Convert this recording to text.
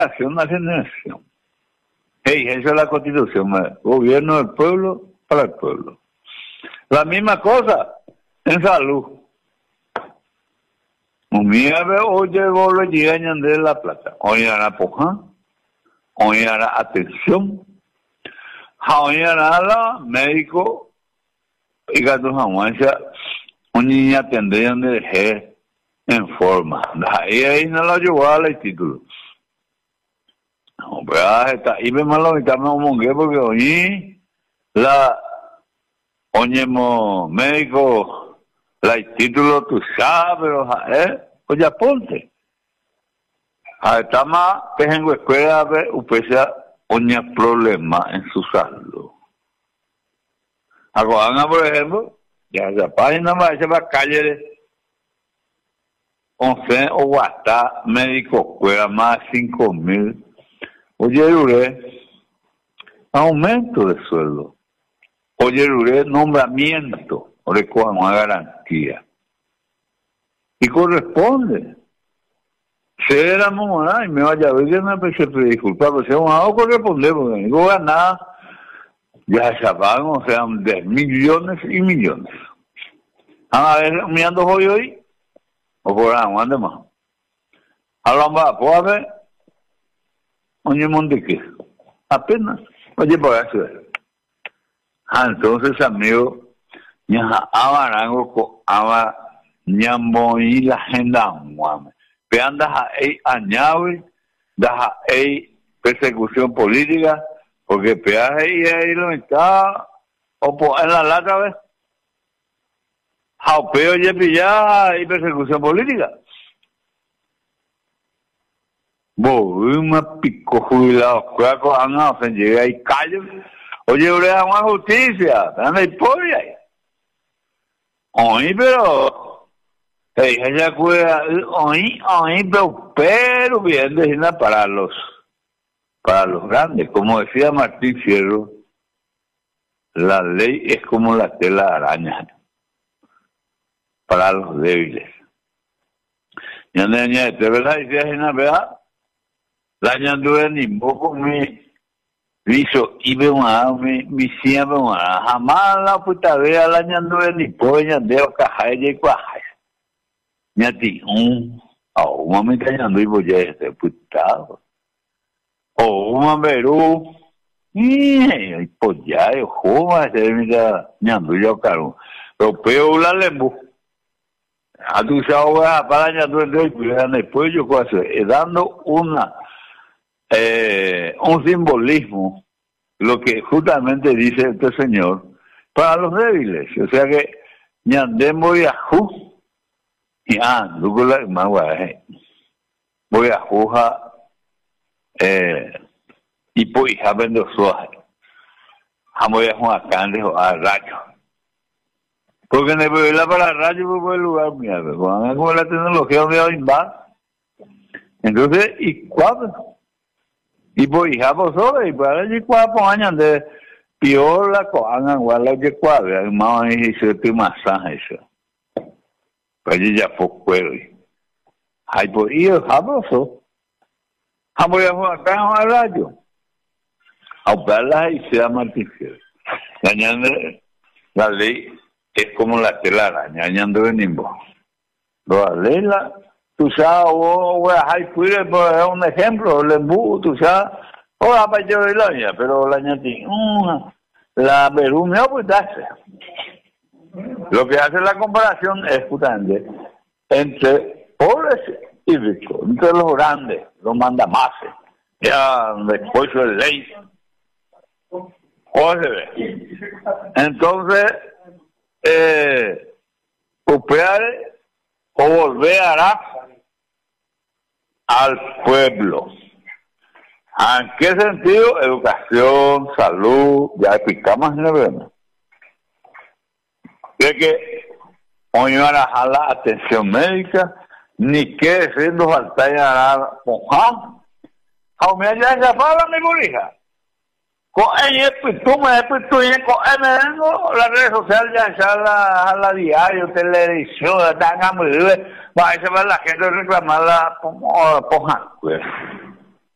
una generación. Hey, esa es la Constitución, gobierno del pueblo para el pueblo. La misma cosa en salud. Un día oye, vos le llegan de La Plata. Hoy hará poja, hoy hará atención, hoy hará la médico y gato jamuancha, un niño tendrían de dejar en forma. Ahí no la llevó a la título. No, pero está ahí me malo y también un mongue porque hoy la oñemo médico la título tú sabes pero oye ponte está más tengo escuela upesa oña problema en su salud. Aguana por ejemplo ya esa página más se va a calle 11 o guasta médico escuela más 5.000. Oye, Ruré, aumento de sueldo. Oye, Ruré, nombramiento. O le cojan una garantía. Y corresponde. Se era y me vaya a ver que no me se disculpa, pero si vamos a corresponder, porque no ganar, ya se pagan, o sea, de millones y millones. A ver, mirando hoy, o por ahí, ¿dónde más? Hablamos, pues ver. Oye, Monteque, apenas. Oye, por eso es. Entonces, amigo, ya avarango con ava ñamboí la agenda muame. Pero anda a añabe, da persecución política, porque peaje ahí lo está, o en la lata, ¿ves? Jaupeo y pillada y persecución política. Una pico jubilado, cuaco, se llega y callo. Oye, oreja una justicia, dame polla. Oye, pero, ella cuida, oye, pero bien decirla para los grandes. Como decía Martín Fierro, la ley es como la tela de araña para los débiles. Ya no añade, ¿verdad? Decía Gina, ¿verdad? La ñandura ni poco me hizo y me siempre jamás la puta vea la ñandura ni poco ñandeo caja y cuaja. Ñati, un momento ñandura y voy a este putado. Un mamberu, y pues ya, joma, se mira ñandura caro. Pero peor la lembu. A tu sabor para ñandura y después yo dando un simbolismo, lo que justamente dice este señor, para los débiles. O sea que ñandemo y ajú, y voy a juja, y pues ya vendo suaje, voy a jugar candes o a rayo. Porque en el para rayo por el lugar, mira, con la tecnología donde hoy va. Entonces, ¿y cuándo? Y pues ya pasó, y para allí cuatro años de peor la cojan, igual la que cuadra, más y se te masaje eso. Pues allí ya fue cuero. Ay, pues y ya pasó. Voy a jugar acá en el rayo. A operarla y se llama artificial. La ley es como la tela araña, añando de nimbo. La ley tú sabes, es un ejemplo, el embú, tú sabes, la payo de la pero la ñati, la berumia, pues hace. Lo que hace la comparación es justamente entre pobres y ricos, entre los grandes, los mandamases, ya después de ley. Oye, entonces, copiar o volver al pueblo. ¿En qué sentido? Educación, salud, ya explicamos en el verano. De que hoy no hará la atención médica, ni qué decir nos falta a Poján. A mí ya se fala mi burija. Con ella, pues tú me con las redes sociales ya está la diario, televisión, están a muy va a la gente reclamar la Poján.